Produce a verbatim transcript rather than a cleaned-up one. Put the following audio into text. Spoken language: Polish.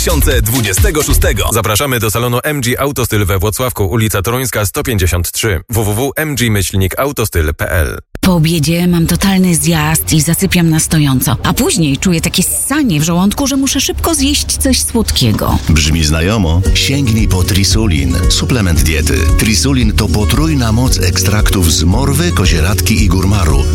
dwa tysiące dwudziestego szóstego. Zapraszamy do salonu M G Autostyl we Włocławku, ulica Toruńska sto pięćdziesiąt trzy. w w w kropka m g myślnik autostyl kropka p l. Po obiedzie mam totalny zjazd i zasypiam na stojąco, a później czuję takie ssanie w żołądku, że muszę szybko zjeść coś słodkiego. Brzmi znajomo? Sięgnij po Trisulin, suplement diety. Trisulin to potrójna moc ekstraktów z morwy, kozieradki i górmaru.